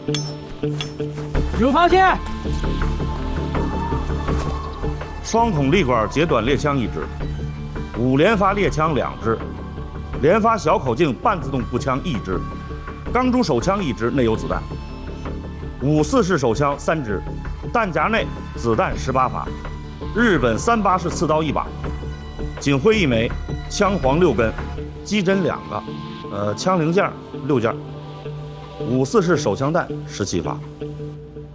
有发现。 双筒立管截短猎枪1支，5连发猎枪2支，连发小口径半自动步枪1支，钢珠手枪1支，内有子弹。5.4式手枪3支，弹夹内子弹18发，日本38式刺刀1把，警徽1枚，枪簧6根，机针2个，枪零件6件，5.4式手枪弹17发。